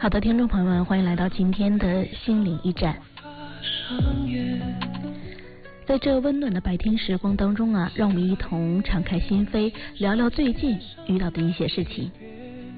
好的，听众朋友们，欢迎来到今天的心灵驿站。在这温暖的白天时光当中啊，让我们一同敞开心扉，聊聊最近遇到的一些事情。